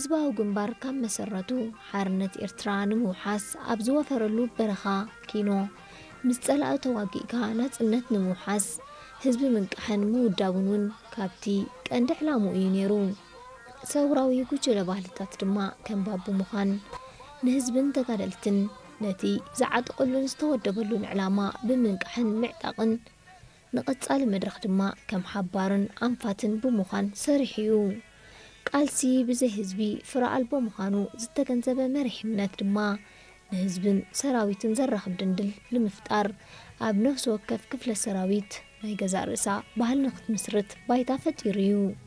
ህዝባዊ ግንባር ካብ መሰረቱ ሓርነት ኤርትራ ንምውሓስ ኣብ ዝወፈረሉ በረኻ ኪኖ ምስ ጸላእ ተዋጊእካ ናጽነት ንምውሓስ ህዝቢ ምንቅሕን ምውዳቡን እውን ካብቲ ቀንዲ ዕላምኡ እዩ ነይሩ። ሰውራዊ ጉጅለ ባህልታት ድማ ከም ባቡ ምዃን ንህዝብን ተጋደልትን ነቲ ዝዓጥቕሉን ዝተወደበሉን ዕላማ ብምንቅሕን ምዕጣቕን ንቐጻሊ መድረኽ ድማ ከም ሓባርን ኣንፋትን ብምዃን ሰሪሕ እዩ። ቃልሲ ብዘይ ህዝቢ ፍረ ኣልቦ ምዃኑ ዝተገንዘበ መሪሕነት ድማ ንህዝብን ሰራዊትን ዘራኽብ ድንድል ንምፍጣር ኣብ ነፍሲ ወከፍ ክፍለ ሰራዊት ናይ ገዛ ርእሳ ባህሊ ንኽትምስርት ባይታ ፈጢሩ እዩ።